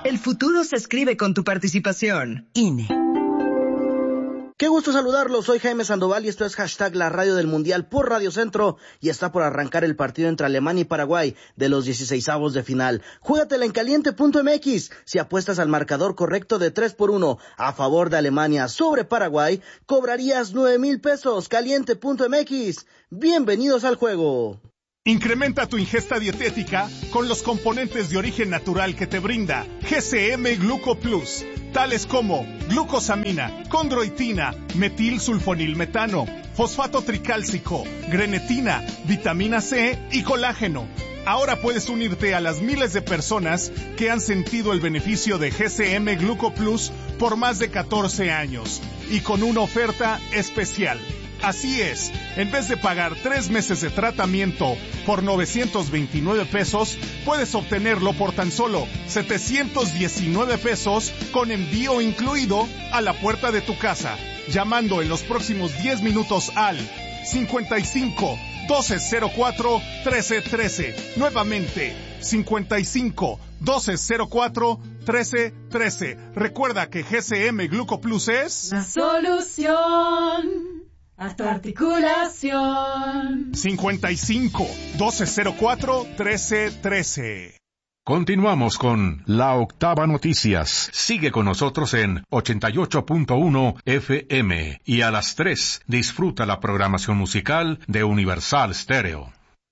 El futuro se escribe con tu participación. INE. Qué gusto saludarlos, soy Jaime Sandoval y esto es #La Radio del Mundial por Radio Centro y está por arrancar el partido entre Alemania y Paraguay de los 16avos de final. Júgatela en caliente.mx. Si apuestas al marcador correcto de 3-1 a favor de Alemania sobre Paraguay, cobrarías 9,000 pesos. Caliente.mx. Bienvenidos al juego. Incrementa tu ingesta dietética con los componentes de origen natural que te brinda GCM Gluco Plus, tales como glucosamina, condroitina, metilsulfonilmetano, fosfato tricálcico, grenetina, vitamina C y colágeno. Ahora puedes unirte a las miles de personas que han sentido el beneficio de GCM Gluco Plus por más de 14 años y con una oferta especial. Así es, en vez de pagar 3 meses de tratamiento por 929 pesos, puedes obtenerlo por tan solo 719 pesos con envío incluido a la puerta de tu casa, llamando en los próximos 10 minutos al 55 1204 1313. Nuevamente, 55 1204 1313. Recuerda que GCM Gluco Plus es la solución a tu articulación. 55 1204 1313. Continuamos con La Octava Noticias. Sigue con nosotros en 88.1 FM y a las 3 disfruta la programación musical de Universal Stereo.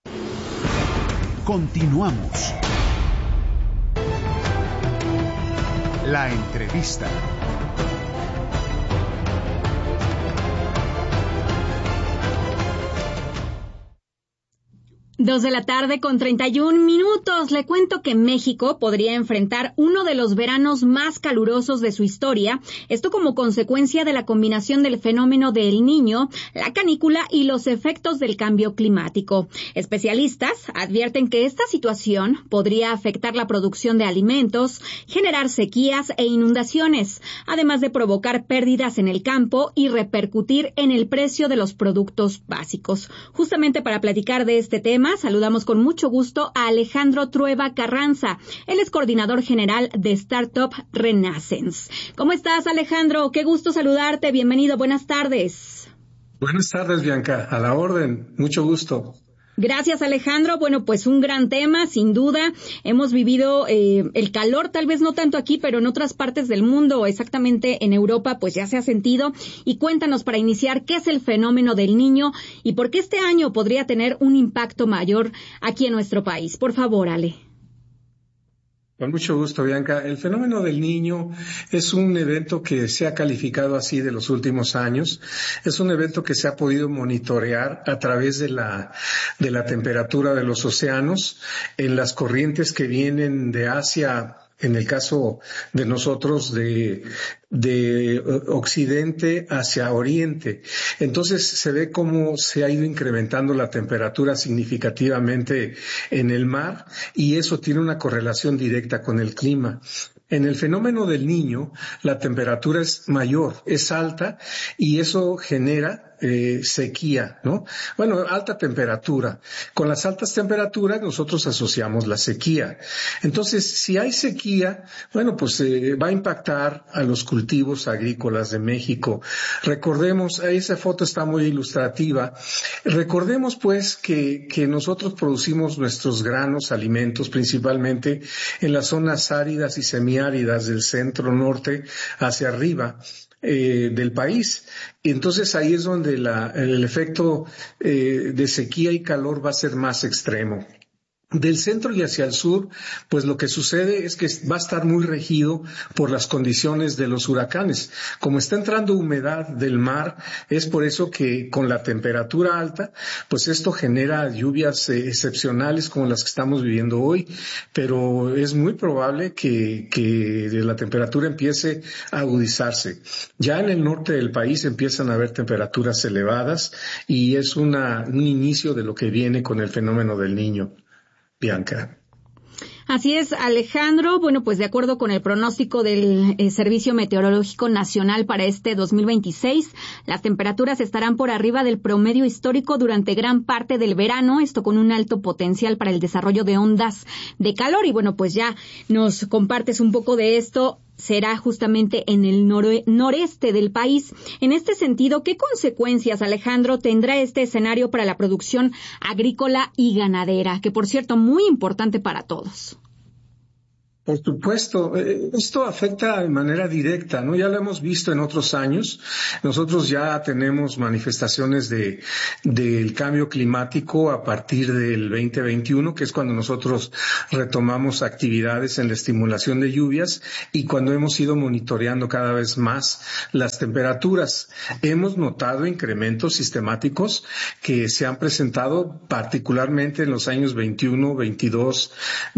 Continuamos. La entrevista. 2:31 p.m. Le cuento que México podría enfrentar uno de los veranos más calurosos de su historia, esto como consecuencia de la combinación del fenómeno del Niño, la canícula y los efectos del cambio climático. Especialistas advierten que esta situación podría afectar la producción de alimentos, generar sequías e inundaciones, además de provocar pérdidas en el campo y repercutir en el precio de los productos básicos. Justamente para platicar de este tema, saludamos con mucho gusto a Alejandro Trueba Carranza. Él es coordinador general de Startup Renaissance. ¿Cómo estás, Alejandro? Qué gusto saludarte. Bienvenido. Buenas tardes. Buenas tardes, Bianca. A la orden. Mucho gusto. Gracias, Alejandro. Bueno, pues un gran tema, sin duda. Hemos vivido el calor, tal vez no tanto aquí, pero en otras partes del mundo, exactamente en Europa, pues ya se ha sentido. Y cuéntanos para iniciar, ¿qué es el fenómeno del Niño y por qué este año podría tener un impacto mayor aquí en nuestro país? Por favor, Ale. Con mucho gusto, Bianca. El fenómeno del Niño es un evento que se ha calificado así de los últimos años. Es un evento que se ha podido monitorear a través de la temperatura de los océanos, en las corrientes que vienen de Asia, en el caso de nosotros de occidente hacia oriente. Entonces se ve cómo se ha ido incrementando la temperatura significativamente en el mar y eso tiene una correlación directa con el clima. En el fenómeno del Niño, la temperatura es mayor, es alta y eso genera sequía, ¿no? Bueno, alta temperatura. Con las altas temperaturas nosotros asociamos la sequía. Entonces, si hay sequía, bueno, pues va a impactar a los cultivos agrícolas de México. Recordemos, esa foto está muy ilustrativa. Recordemos, pues, que nosotros producimos nuestros granos, alimentos, principalmente en las zonas áridas y semiáridas del centro norte hacia arriba del país. Y entonces ahí es donde el efecto de sequía y calor va a ser más extremo. Del centro y hacia el sur, pues lo que sucede es que va a estar muy regido por las condiciones de los huracanes. Como está entrando humedad del mar, es por eso que con la temperatura alta, pues esto genera lluvias excepcionales como las que estamos viviendo hoy, pero es muy probable que la temperatura empiece a agudizarse. Ya en el norte del país empiezan a haber temperaturas elevadas y es un inicio de lo que viene con el fenómeno del Niño. Bianca. Así es, Alejandro. Bueno, pues de acuerdo con el pronóstico del Servicio Meteorológico Nacional para este 2026, las temperaturas estarán por arriba del promedio histórico durante gran parte del verano, esto con un alto potencial para el desarrollo de ondas de calor. Y bueno, pues ya nos compartes un poco de esto. Será justamente en el noreste del país. En este sentido, ¿qué consecuencias, Alejandro, tendrá este escenario para la producción agrícola y ganadera? Que, por cierto, muy importante para todos. Por supuesto, esto afecta de manera directa, ¿no? Ya lo hemos visto en otros años. Nosotros ya tenemos manifestaciones del cambio climático a partir del 2021, que es cuando nosotros retomamos actividades en la estimulación de lluvias y cuando hemos ido monitoreando cada vez más las temperaturas. Hemos notado incrementos sistemáticos que se han presentado particularmente en los años 21, 22,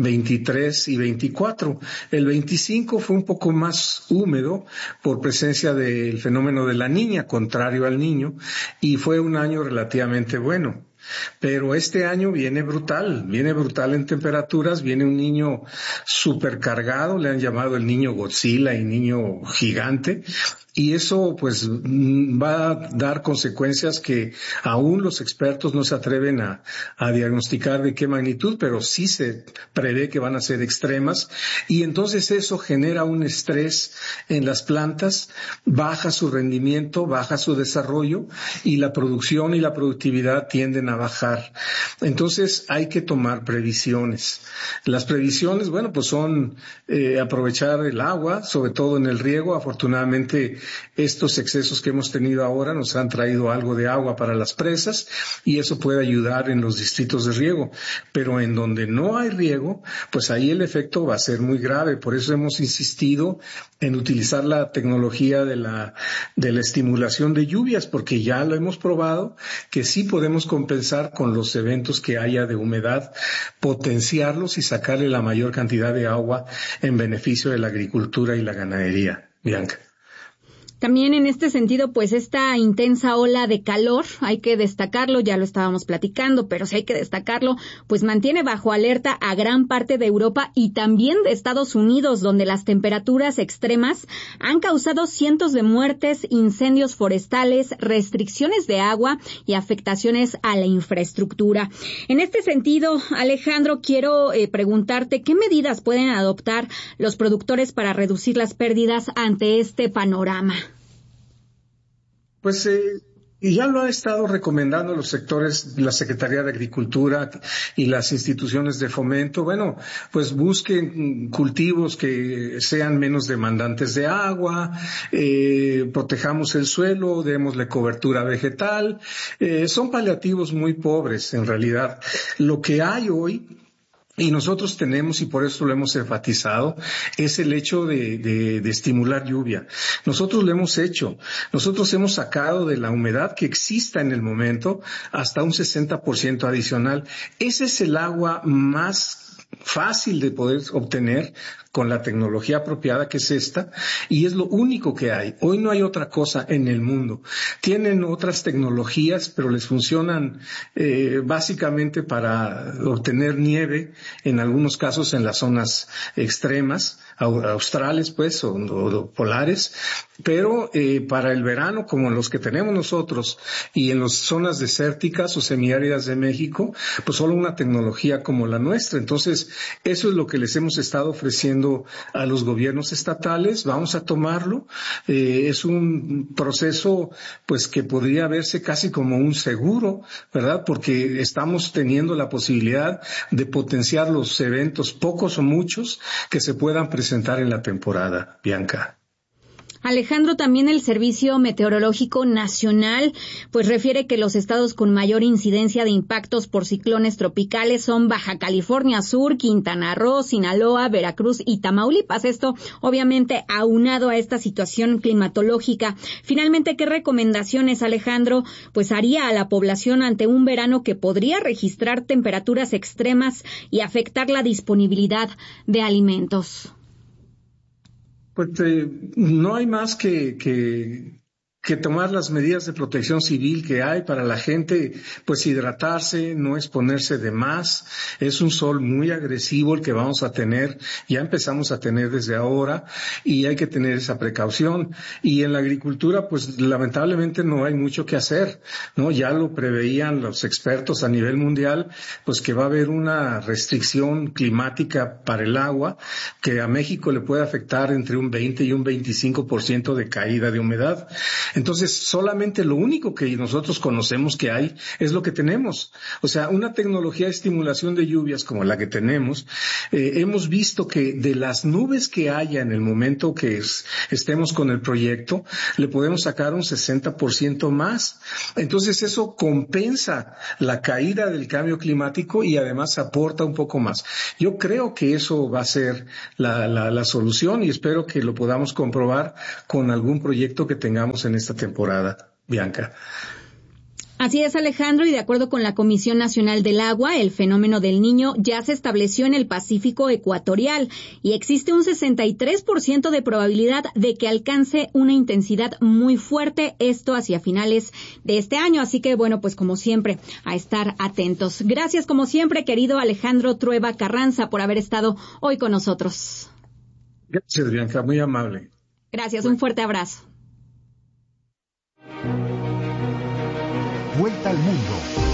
23 y 24. El 25 fue un poco más húmedo por presencia del fenómeno de la Niña, contrario al Niño, y fue un año relativamente bueno. Pero este año viene brutal en temperaturas, viene un niño supercargado, le han llamado el niño Godzilla y niño gigante, y eso pues va a dar consecuencias que aún los expertos no se atreven a diagnosticar de qué magnitud, pero sí se prevé que van a ser extremas, y entonces eso genera un estrés en las plantas, baja su rendimiento, baja su desarrollo, y la producción y la productividad tienden a bajar. Entonces hay que tomar previsiones. Las previsiones, bueno, pues son aprovechar el agua, sobre todo en el riego. Afortunadamente estos excesos que hemos tenido ahora nos han traído algo de agua para las presas y eso puede ayudar en los distritos de riego. Pero en donde no hay riego, pues ahí el efecto va a ser muy grave. Por eso hemos insistido en utilizar la tecnología de la estimulación de lluvias, porque ya lo hemos probado que sí podemos compensar con los eventos que haya de humedad, potenciarlos y sacarle la mayor cantidad de agua en beneficio de la agricultura y la ganadería. Bianca. También en este sentido, pues esta intensa ola de calor, hay que destacarlo, ya lo estábamos platicando, pero sí hay que destacarlo, pues mantiene bajo alerta a gran parte de Europa y también de Estados Unidos, donde las temperaturas extremas han causado cientos de muertes, incendios forestales, restricciones de agua y afectaciones a la infraestructura. En este sentido, Alejandro, quiero preguntarte, ¿qué medidas pueden adoptar los productores para reducir las pérdidas ante este panorama? Pues y ya lo ha estado recomendando los sectores, la Secretaría de Agricultura y las instituciones de fomento. Bueno, pues busquen cultivos que sean menos demandantes de agua, protejamos el suelo, démosle cobertura vegetal. Son paliativos muy pobres en realidad. Lo que hay hoy, y nosotros tenemos, y por eso lo hemos enfatizado, es el hecho de estimular lluvia. Nosotros lo hemos hecho. Nosotros hemos sacado de la humedad que exista en el momento hasta un 60% adicional. Ese es el agua más fácil de poder obtener con la tecnología apropiada que es esta, y es lo único que hay. Hoy no hay otra cosa en el mundo. Tienen otras tecnologías, pero les funcionan básicamente para obtener nieve, en algunos casos en las zonas extremas, australes pues, o polares, pero para el verano, como los que tenemos nosotros, y en las zonas desérticas o semiáridas de México, pues solo una tecnología como la nuestra. Entonces, eso es lo que les hemos estado ofreciendo a los gobiernos estatales. Vamos a tomarlo. Es un proceso pues que podría verse casi como un seguro, ¿verdad? Porque estamos teniendo la posibilidad de potenciar los eventos, pocos o muchos, que se puedan presentar en la temporada, Bianca. Alejandro, también el Servicio Meteorológico Nacional pues refiere que los estados con mayor incidencia de impactos por ciclones tropicales son Baja California Sur, Quintana Roo, Sinaloa, Veracruz y Tamaulipas. Esto obviamente aunado a esta situación climatológica. Finalmente, ¿qué recomendaciones, Alejandro, pues haría a la población ante un verano que podría registrar temperaturas extremas y afectar la disponibilidad de alimentos? Pues no hay más que que tomar las medidas de protección civil que hay para la gente, pues hidratarse, no exponerse de más. Es un sol muy agresivo el que vamos a tener, ya empezamos a tener desde ahora y hay que tener esa precaución. Y en la agricultura, pues lamentablemente no hay mucho que hacer, ¿no? Ya lo preveían los expertos a nivel mundial, pues que va a haber una restricción climática para el agua, que a México le puede afectar entre un 20 y un 25% de caída de humedad. Entonces, solamente lo único que nosotros conocemos que hay es lo que tenemos. O sea, una tecnología de estimulación de lluvias como la que tenemos, hemos visto que de las nubes que haya en el momento que estemos con el proyecto, le podemos sacar un 60% más. Entonces, eso compensa la caída del cambio climático y además aporta un poco más. Yo creo que eso va a ser la solución y espero que lo podamos comprobar con algún proyecto que tengamos en esta temporada, Bianca. Así es, Alejandro, y de acuerdo con la Comisión Nacional del Agua, el fenómeno del Niño ya se estableció en el Pacífico ecuatorial y existe un 63% de probabilidad de que alcance una intensidad muy fuerte, esto hacia finales de este año. Así que, bueno, pues como siempre, a estar atentos. Gracias, como siempre, querido Alejandro Trueba Carranza, por haber estado hoy con nosotros. Gracias, Bianca, muy amable. Gracias, un fuerte abrazo. Vuelta al mundo.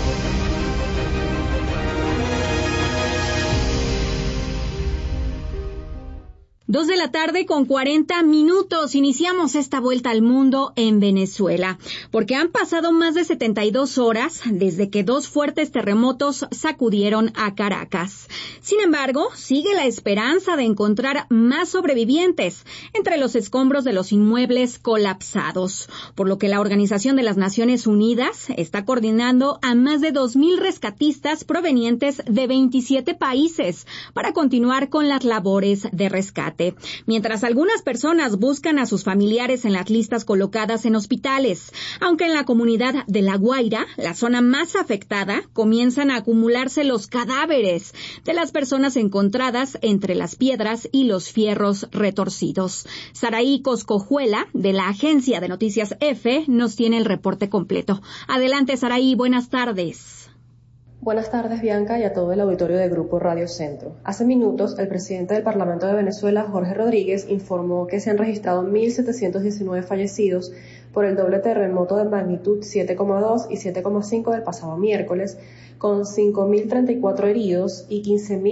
2:40 p.m. Iniciamos esta vuelta al mundo en Venezuela, porque han pasado más de 72 horas desde que 2 fuertes terremotos sacudieron a Caracas. Sin embargo, sigue la esperanza de encontrar más sobrevivientes entre los escombros de los inmuebles colapsados, por lo que la Organización de las Naciones Unidas está coordinando a más de 2,000 rescatistas provenientes de 27 países para continuar con las labores de rescate. Mientras algunas personas buscan a sus familiares en las listas colocadas en hospitales, aunque en la comunidad de La Guaira, la zona más afectada, comienzan a acumularse los cadáveres de las personas encontradas entre las piedras y los fierros retorcidos. Saraí Coscojuela, de la agencia de noticias EFE, nos tiene el reporte completo. Adelante, Saraí, buenas tardes. Buenas tardes, Bianca, y a todo el auditorio de Grupo Radio Centro. Hace minutos, el presidente del Parlamento de Venezuela, Jorge Rodríguez, informó que se han registrado 1.719 fallecidos por el doble terremoto de magnitud 7,2 y 7,5 del pasado miércoles, con 5.034 heridos y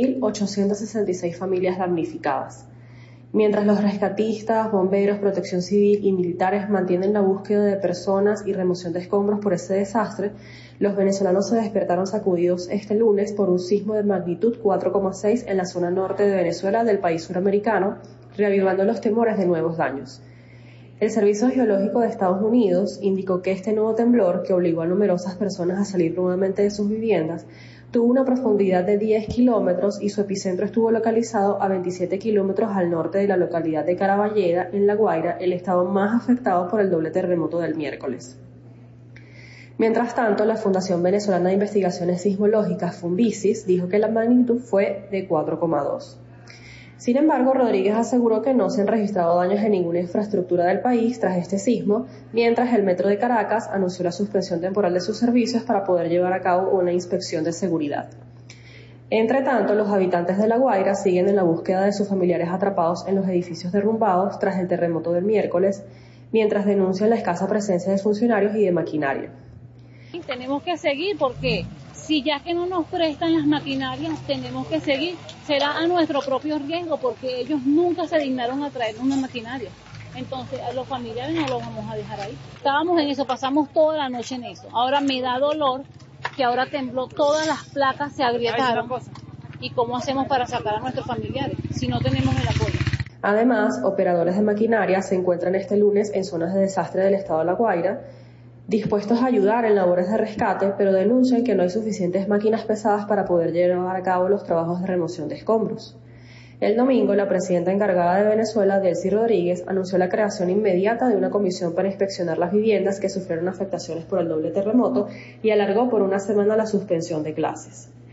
15.866 familias damnificadas. Mientras los rescatistas, bomberos, protección civil y militares mantienen la búsqueda de personas y remoción de escombros por ese desastre, los venezolanos se despertaron sacudidos este lunes por un sismo de magnitud 4,6 en la zona norte de Venezuela del país suramericano, reavivando los temores de nuevos daños. El Servicio Geológico de Estados Unidos indicó que este nuevo temblor, que obligó a numerosas personas a salir nuevamente de sus viviendas, tuvo una profundidad de 10 kilómetros y su epicentro estuvo localizado a 27 kilómetros al norte de la localidad de Caraballeda, en La Guaira, el estado más afectado por el doble terremoto del miércoles. Mientras tanto, la Fundación Venezolana de Investigaciones Sismológicas, Funvisis, dijo que la magnitud fue de 4,2. Sin embargo, Rodríguez aseguró que no se han registrado daños en ninguna infraestructura del país tras este sismo, mientras el Metro de Caracas anunció la suspensión temporal de sus servicios para poder llevar a cabo una inspección de seguridad. Entre tanto, los habitantes de La Guaira siguen en la búsqueda de sus familiares atrapados en los edificios derrumbados tras el terremoto del miércoles, mientras denuncian la escasa presencia de funcionarios y de maquinaria. Tenemos que seguir porque si ya que no nos prestan las maquinarias, tenemos que seguir. Será a nuestro propio riesgo porque ellos nunca se dignaron a traernos una maquinaria. Entonces a los familiares no los vamos a dejar ahí. Estábamos en eso, pasamos toda la noche en eso. Ahora me da dolor que ahora tembló, todas las placas se agrietaron. ¿Y cómo hacemos para sacar a nuestros familiares si no tenemos el apoyo? Además, operadores de maquinaria se encuentran este lunes en zonas de desastre del estado de La Guaira, dispuestos a ayudar en labores de rescate, pero denuncian que no hay suficientes máquinas pesadas para poder llevar a cabo los trabajos de remoción de escombros. El domingo, la presidenta encargada de Venezuela, Delcy Rodríguez, anunció la creación inmediata de una comisión para inspeccionar las viviendas que sufrieron afectaciones por el doble terremoto y alargó por una semana la suspensión de clases.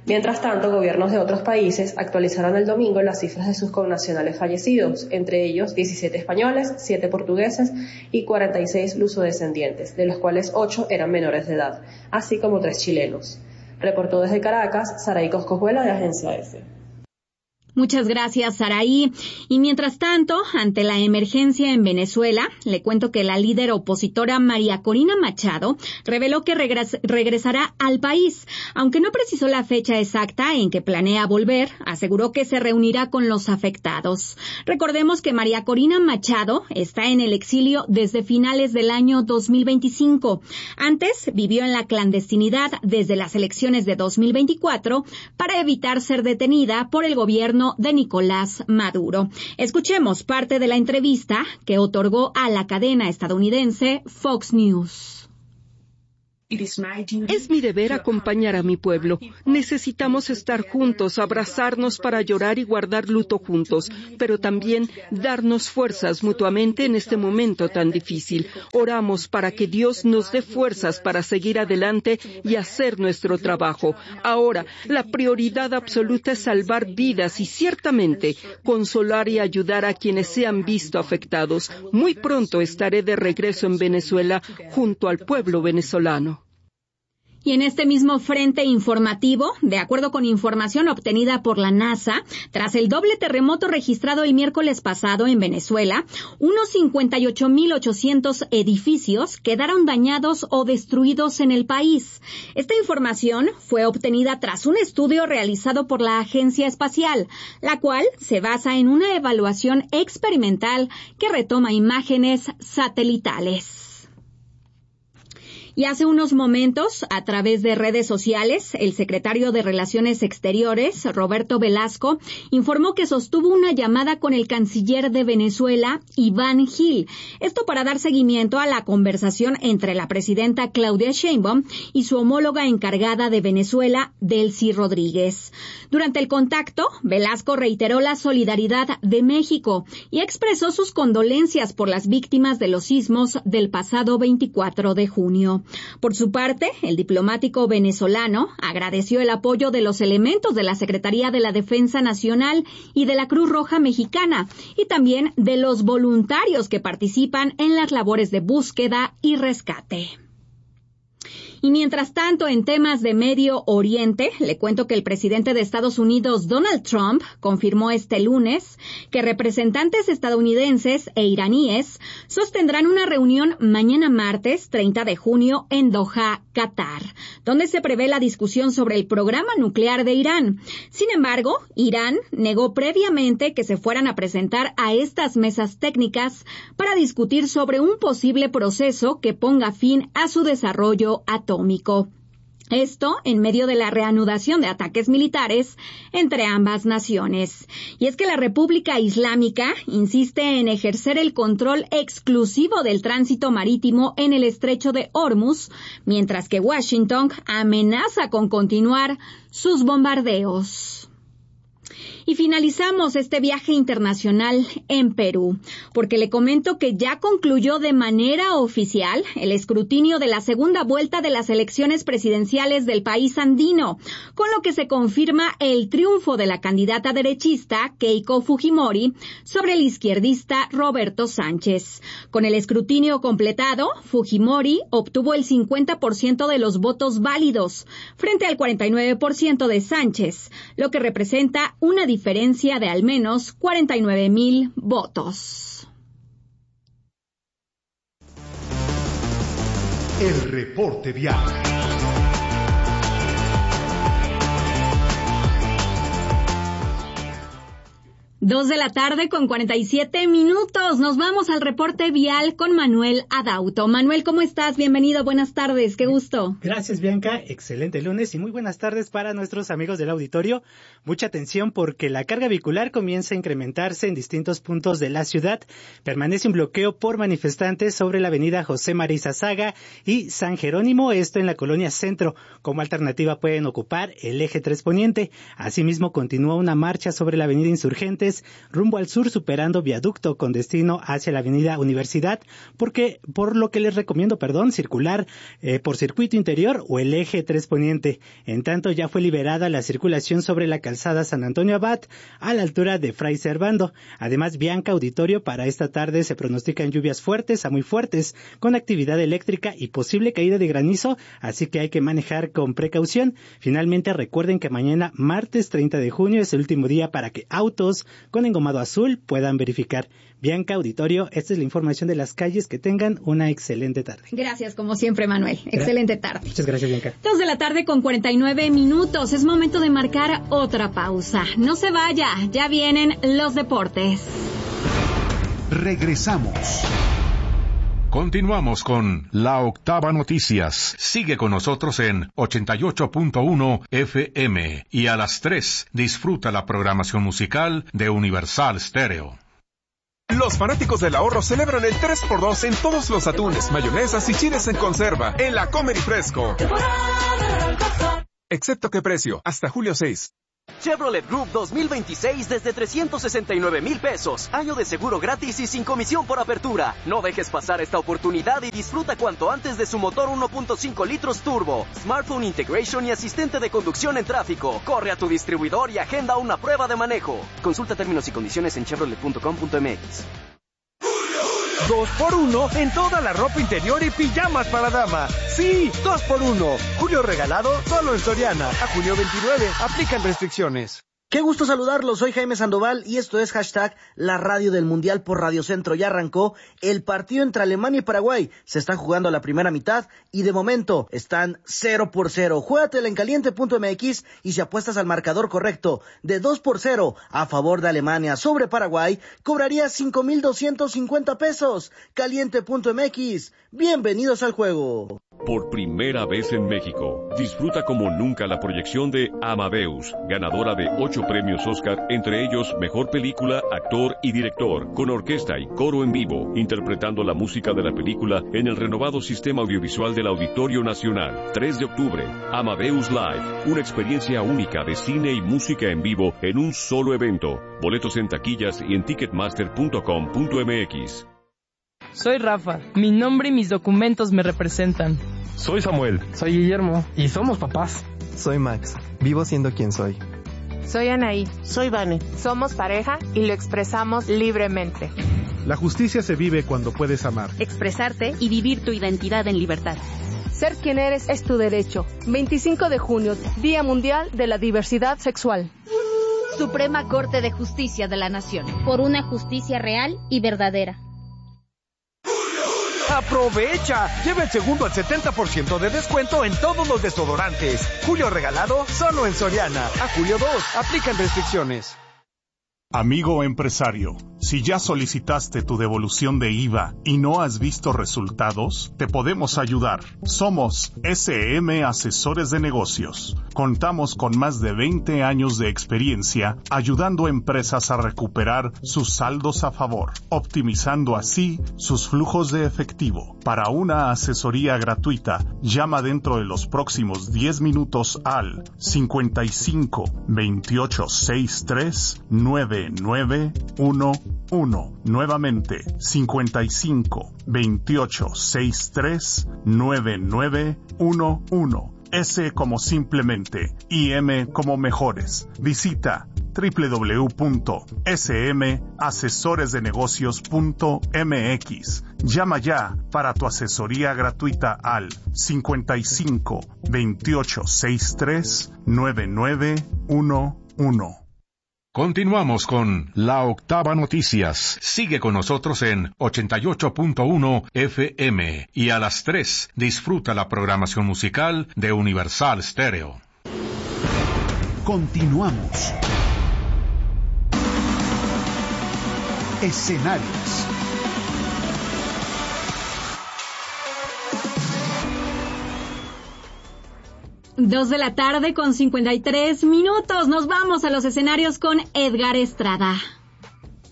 Mientras tanto, gobiernos de otros países actualizaron el domingo las cifras de sus connacionales fallecidos, entre ellos 17 españoles, 7 portugueses y 46 lusodescendientes, de los cuales 8 eran menores de edad, así como 3 chilenos. Reportó desde Caracas, Saraí Coscojuela, de Agencia EFE. Muchas gracias, Saraí. Y mientras tanto, ante la emergencia en Venezuela, le cuento que la líder opositora María Corina Machado reveló que regresará al país. Aunque no precisó la fecha exacta en que planea volver, aseguró que se reunirá con los afectados. Recordemos que María Corina Machado está en el exilio desde finales del año 2025. Antes vivió en la clandestinidad desde las elecciones de 2024 para evitar ser detenida por el gobierno de Nicolás Maduro. Escuchemos parte de la entrevista que otorgó a la cadena estadounidense Fox News. Es mi deber acompañar a mi pueblo. Necesitamos estar juntos, abrazarnos para llorar y guardar luto juntos, pero también darnos fuerzas mutuamente en este momento tan difícil. Oramos para que Dios nos dé fuerzas para seguir adelante y hacer nuestro trabajo. Ahora, la prioridad absoluta es salvar vidas y ciertamente consolar y ayudar a quienes se han visto afectados. Muy pronto estaré de regreso en Venezuela junto al pueblo venezolano. Y en este mismo frente informativo, de acuerdo con información obtenida por la NASA, tras el doble terremoto registrado el miércoles pasado en Venezuela, unos 58.800 edificios quedaron dañados o destruidos en el país. Esta información fue obtenida tras un estudio realizado por la Agencia Espacial, la cual se basa en una evaluación experimental que retoma imágenes satelitales. Y hace unos momentos, a través de redes sociales, el secretario de Relaciones Exteriores, Roberto Velasco, informó que sostuvo una llamada con el canciller de Venezuela, Iván Gil. Esto para dar seguimiento a la conversación entre la presidenta Claudia Sheinbaum y su homóloga encargada de Venezuela, Delcy Rodríguez. Durante el contacto, Velasco reiteró la solidaridad de México y expresó sus condolencias por las víctimas de los sismos del pasado 24 de junio. Por su parte, el diplomático venezolano agradeció el apoyo de los elementos de la Secretaría de la Defensa Nacional y de la Cruz Roja Mexicana y también de los voluntarios que participan en las labores de búsqueda y rescate. Y mientras tanto, en temas de Medio Oriente, le cuento que el presidente de Estados Unidos, Donald Trump, confirmó este lunes que representantes estadounidenses e iraníes sostendrán una reunión mañana martes 30 de junio en Doha, Qatar, donde se prevé la discusión sobre el programa nuclear de Irán. Sin embargo, Irán negó previamente que se fueran a presentar a estas mesas técnicas para discutir sobre un posible proceso que ponga fin a su desarrollo atómico. Esto en medio de la reanudación de ataques militares entre ambas naciones. Y es que la República Islámica insiste en ejercer el control exclusivo del tránsito marítimo en el estrecho de Hormuz, mientras que Washington amenaza con continuar sus bombardeos. Y finalizamos este viaje internacional en Perú, porque le comento que ya concluyó de manera oficial el escrutinio de la segunda vuelta de las elecciones presidenciales del país andino, con lo que se confirma el triunfo de la candidata derechista Keiko Fujimori sobre el izquierdista Roberto Sánchez. Con el escrutinio completado, Fujimori obtuvo el 50% de los votos válidos, frente al 49% de Sánchez, lo que representa una diferencia de al menos 49,000 votos. El reporte vial. 2 de la tarde con 47 minutos. Nos vamos al reporte vial con Manuel Adauto. Manuel, ¿cómo estás? Bienvenido, buenas tardes, qué gusto. Gracias, Bianca. Excelente lunes y muy buenas tardes para nuestros amigos del auditorio. Mucha atención porque la carga vehicular comienza a incrementarse en distintos puntos de la ciudad. Permanece un bloqueo por manifestantes sobre la avenida José María Izazaga y San Jerónimo, esto en la colonia Centro. Como alternativa pueden ocupar el eje 3 Poniente. Asimismo, continúa una marcha sobre la avenida Insurgentes Calles rumbo al sur, superando Viaducto con destino hacia la avenida Universidad, por lo que les recomiendo, circular por circuito interior o el eje 3 poniente. En tanto, ya fue liberada la circulación sobre la calzada San Antonio Abad a la altura de Fray Servando. Además, Bianca, auditorio, para esta tarde se pronostican lluvias fuertes a muy fuertes, con actividad eléctrica y posible caída de granizo, así que hay que manejar con precaución. Finalmente, recuerden que mañana, martes 30 de junio, es el último día para que autos con engomado azul puedan verificar. Bianca, auditorio, esta es la información de las calles. Que tengan una excelente tarde. Gracias, como siempre, Manuel. Excelente tarde. Muchas gracias, Bianca. 2 de la tarde con 49 minutos. Es momento de marcar otra pausa. No se vaya, ya vienen los deportes. Regresamos. Continuamos con La Octava Noticias. Sigue con nosotros en 88.1 FM y a las 3 disfruta la programación musical de Universal Stereo. Los fanáticos del ahorro celebran el 3x2 en todos los atunes, mayonesas y chiles en conserva en la Comer y Fresco. Excepto qué precio, hasta julio 6. Chevrolet Group 2026 desde 369,000 pesos. Año de seguro gratis y sin comisión por apertura. No dejes pasar esta oportunidad y disfruta cuanto antes de su motor 1.5 litros turbo, smartphone integration y asistente de conducción en tráfico. Corre a tu distribuidor y agenda una prueba de manejo. Consulta términos y condiciones en chevrolet.com.mx. 2x1 en toda la ropa interior y pijamas para dama. Sí, 2x1. Julio regalado solo en Soriana. A junio 29. Aplican restricciones. Qué gusto saludarlos, soy Jaime Sandoval y esto es hashtag la radio del Mundial por Radio Centro. Ya arrancó el partido entre Alemania y Paraguay. Se está jugando la primera mitad y de momento están 0-0. Juégatela en caliente.mx y si apuestas al marcador correcto de 2-0 a favor de Alemania sobre Paraguay, cobrarías 5,250 pesos. Caliente.mx. Bienvenidos al juego. Por primera vez en México, disfruta como nunca la proyección de Amadeus, ganadora de 8 premios Oscar, entre ellos Mejor Película, Actor y Director, con orquesta y coro en vivo, interpretando la música de la película en el renovado sistema audiovisual del Auditorio Nacional. 3 de octubre, Amadeus Live, una experiencia única de cine y música en vivo en un solo evento. Boletos en taquillas y en ticketmaster.com.mx. Soy Rafa, mi nombre y mis documentos me representan. Soy Samuel. Soy Guillermo. Y somos papás. Soy Max, vivo siendo quien soy. Soy Anaí. Soy Vane. Somos pareja y lo expresamos libremente. La justicia se vive cuando puedes amar, expresarte y vivir tu identidad en libertad. Ser quien eres es tu derecho. 25 de junio, Día Mundial de la Diversidad Sexual. Suprema Corte de Justicia de la Nación. Por una justicia real y verdadera. ¡Aprovecha! Lleva el segundo al 70% de descuento en todos los desodorantes. Julio regalado solo en Soriana. A julio 2. Aplican restricciones. Amigo empresario, si ya solicitaste tu devolución de IVA y no has visto resultados, te podemos ayudar. Somos SM Asesores de Negocios. Contamos con más de 20 años de experiencia ayudando a empresas a recuperar sus saldos a favor, optimizando así sus flujos de efectivo. Para una asesoría gratuita, llama dentro de los próximos 10 minutos al 55 28 63 9911. Nuevamente, 55 28 63 9911. S como simplemente y M como mejores. Visita www.smasesoresdenegocios.mx. Llama ya para tu asesoría gratuita al 55 28 63 9911. Continuamos con La Octava Noticias. Sigue con nosotros en 88.1 FM y a las 3 disfruta la programación musical de Universal Stereo. Continuamos. Escenarios. 2 de la tarde con 53 minutos. Nos vamos a los escenarios con Edgar Estrada.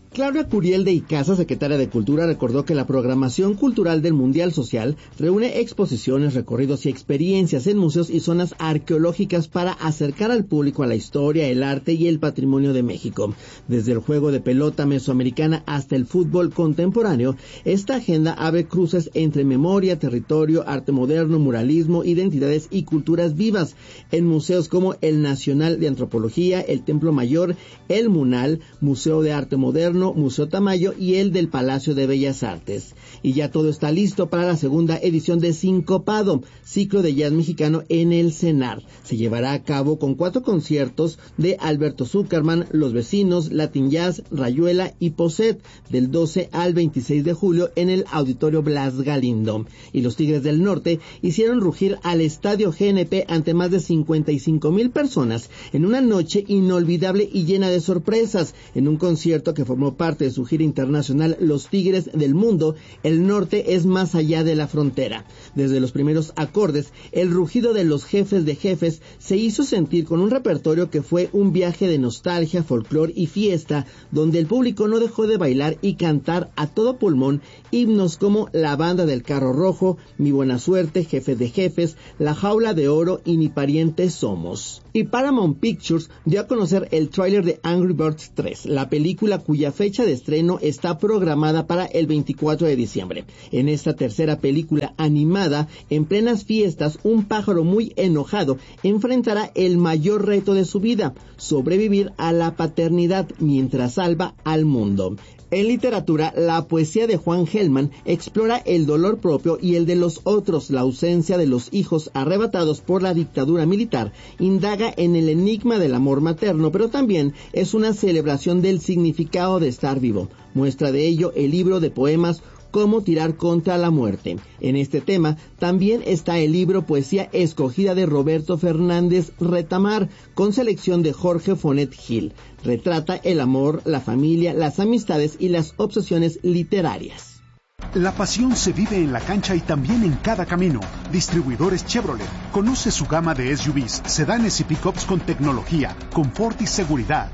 Claudia Curiel de Icaza, secretaria de Cultura, recordó que la programación cultural del Mundial Social reúne exposiciones, recorridos y experiencias en museos y zonas arqueológicas para acercar al público a la historia, el arte y el patrimonio de México. Desde el juego de pelota mesoamericana hasta el fútbol contemporáneo, esta agenda abre cruces entre memoria, territorio, arte moderno, muralismo, identidades y culturas vivas en museos como el Nacional de Antropología, el Templo Mayor, el Munal, Museo de Arte Moderno, Museo Tamayo y el del Palacio de Bellas Artes. Y ya todo está listo para la segunda edición de Sincopado, ciclo de jazz mexicano en el CENAR. Se llevará a cabo con 4 conciertos de Alberto Zuckerman, Los Vecinos, Latin Jazz, Rayuela y Poset, del 12 al 26 de julio en el Auditorio Blas Galindo. Y los Tigres del Norte hicieron rugir al Estadio GNP ante más de 55,000 personas en una noche inolvidable y llena de sorpresas, en un concierto que formó parte de su gira internacional Los Tigres del Mundo. El norte es más allá de la frontera. Desde los primeros acordes, el rugido de los jefes de jefes se hizo sentir con un repertorio que fue un viaje de nostalgia, folclor y fiesta, donde el público no dejó de bailar y cantar a todo pulmón himnos como La Banda del Carro Rojo, Mi Buena Suerte, Jefes de Jefes, La Jaula de Oro y Ni Parientes Somos. Y Paramount Pictures dio a conocer el tráiler de Angry Birds 3, la película cuya fecha de estreno está programada para el 24 de diciembre. En esta tercera película animada, en plenas fiestas, un pájaro muy enojado enfrentará el mayor reto de su vida: sobrevivir a la paternidad mientras salva al mundo. En literatura, la poesía de Juan Gelman explora el dolor propio y el de los otros. La ausencia de los hijos arrebatados por la dictadura militar indaga en el enigma del amor materno, pero también es una celebración del significado de estar vivo. Muestra de ello el libro de poemas Cómo tirar contra la muerte. En este tema también está el libro Poesía Escogida de Roberto Fernández Retamar, con selección de Jorge Fonet Gil. Retrata el amor, la familia, las amistades y las obsesiones literarias. La pasión se vive en la cancha y también en cada camino. Distribuidores Chevrolet. Conoce su gama de SUVs, sedanes y pickups con tecnología, confort y seguridad.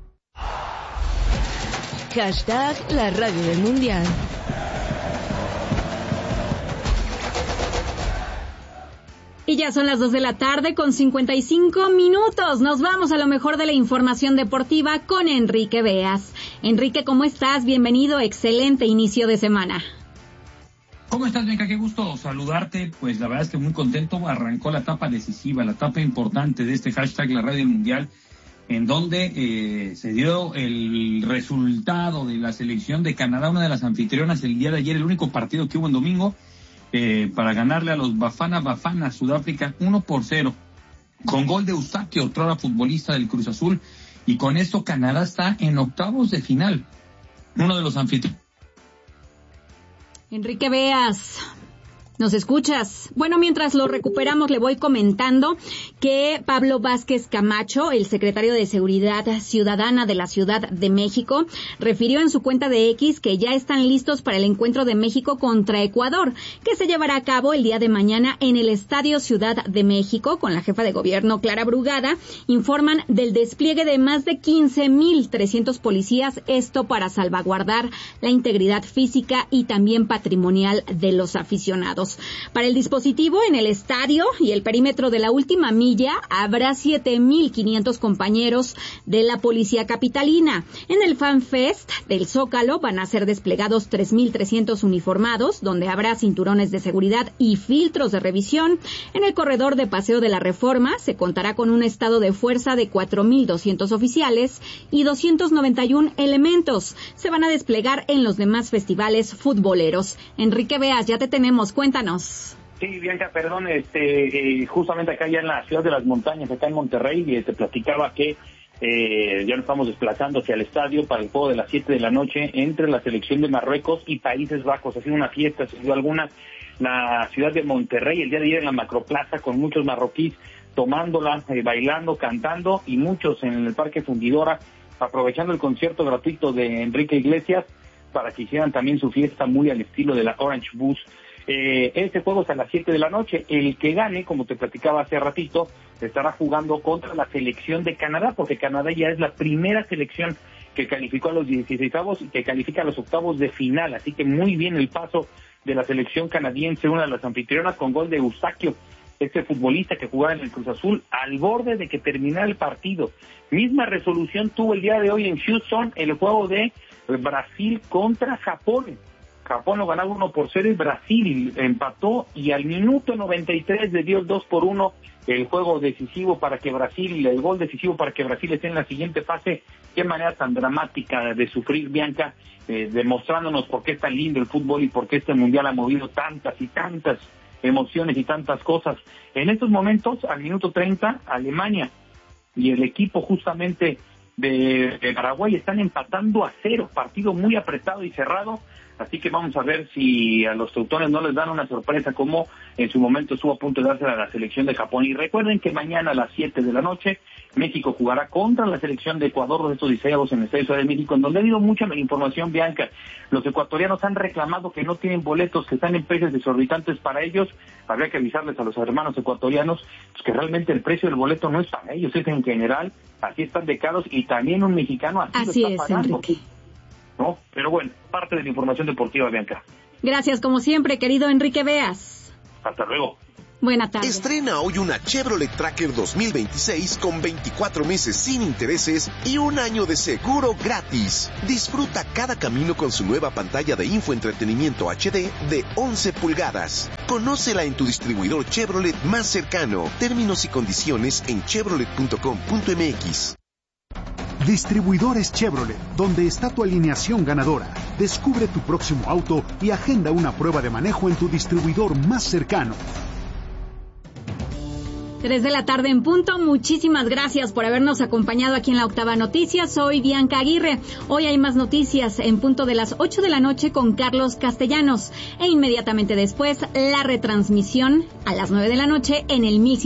Hashtag la radio del Mundial. Y ya son las 2 de la tarde con 55 minutos. Nos vamos a lo mejor de la información deportiva con Enrique Beas. Enrique, ¿cómo estás? Bienvenido, excelente inicio de semana. ¿Cómo estás, Mica? Qué gusto saludarte. Pues la verdad es que muy contento. Arrancó la etapa decisiva, la etapa importante de este hashtag la radio del Mundial, en donde se dio el resultado de la selección de Canadá, una de las anfitrionas el día de ayer, el único partido que hubo en domingo, para ganarle a los Bafana Sudáfrica 1-0, con gol de Eustáquio, otrora futbolista del Cruz Azul, y con esto Canadá está en octavos de final, uno de los anfitriones. Enrique Beas, ¿nos escuchas? Bueno, mientras lo recuperamos, le voy comentando que Pablo Vázquez Camacho, el secretario de Seguridad Ciudadana de la Ciudad de México, refirió en su cuenta de X que ya están listos para el encuentro de México contra Ecuador, que se llevará a cabo el día de mañana en el Estadio Ciudad de México. Con la jefa de gobierno, Clara Brugada, informan del despliegue de más de 15,300 policías, esto para salvaguardar la integridad física y también patrimonial de los aficionados. Para el dispositivo en el estadio y el perímetro de la última milla habrá 7,500 compañeros de la policía capitalina. En el Fan Fest del Zócalo van a ser desplegados 3,300 uniformados, donde habrá cinturones de seguridad y filtros de revisión. En el corredor de Paseo de la Reforma se contará con un estado de fuerza de 4,200 oficiales y 291 elementos. Se van a desplegar en los demás festivales futboleros. Enrique Beas, ya te tenemos, cuéntanos. Sí, Bianca, perdón, justamente acá ya en la ciudad de las montañas, acá en Monterrey, te platicaba que ya nos estamos desplazando hacia el estadio para el juego de las 7 de la noche entre la selección de Marruecos y Países Bajos. Ha sido una fiesta, sin duda alguna, la ciudad de Monterrey, el día de ayer en la macroplaza, con muchos marroquíes tomándola, bailando, cantando, y muchos en el Parque Fundidora, aprovechando el concierto gratuito de Enrique Iglesias para que hicieran también su fiesta muy al estilo de la Orange Bus. Este juego es a las 7 de la noche. El que gane, como te platicaba hace ratito, estará jugando contra la selección de Canadá, porque Canadá ya es la primera selección que calificó a los 16avos y que califica a los octavos de final. Así que muy bien el paso de la selección canadiense, una de las anfitrionas, con gol de Eustaquio, este futbolista que jugaba en el Cruz Azul, al borde de que terminara el partido. Misma resolución tuvo el día de hoy en Houston el juego de Brasil contra Japón. Japón lo ganaba 1-0 y Brasil empató, y al minuto 93 le dio el 2-1 el juego decisivo para que Brasil, el gol decisivo para que Brasil esté en la siguiente fase. Qué manera tan dramática de sufrir, Bianca, demostrándonos por qué es tan lindo el fútbol y por qué este mundial ha movido tantas y tantas emociones y tantas cosas. En estos momentos, al minuto 30, Alemania y el equipo justamente de Paraguay están empatando a 0, partido muy apretado y cerrado. Así que vamos a ver si a los teutones no les dan una sorpresa como en su momento estuvo a punto de dársela a la selección de Japón. Y recuerden que mañana a las 7 de la noche México jugará contra la selección de Ecuador, los estos 16avos en el Estadio Ciudad de México, en donde ha habido mucha información, Bianca. Los ecuatorianos han reclamado que no tienen boletos, que están en precios desorbitantes para ellos. Habría que avisarles a los hermanos ecuatorianos pues, que realmente el precio del boleto no es para ellos, es en general, así están de caros, y también un mexicano así lo está pagando. Enrique. ¿No? Pero bueno, parte de la información deportiva, Bianca. Gracias, como siempre, querido Enrique Beas. Hasta luego. Buena tarde. Estrena hoy una Chevrolet Tracker 2026 con 24 meses sin intereses y un año de seguro gratis. Disfruta cada camino con su nueva pantalla de infoentretenimiento HD de 11 pulgadas. Conócela en tu distribuidor Chevrolet más cercano. Términos y condiciones en chevrolet.com.mx. Distribuidores Chevrolet, donde está tu alineación ganadora. Descubre tu próximo auto y agenda una prueba de manejo en tu distribuidor más cercano. 3 de la tarde en punto. Muchísimas gracias por habernos acompañado aquí en la Octava Noticias. Soy Bianca Aguirre. Hoy hay más noticias en punto de las 8 de la noche con Carlos Castellanos. E inmediatamente después, la retransmisión a las 9 de la noche en el mismo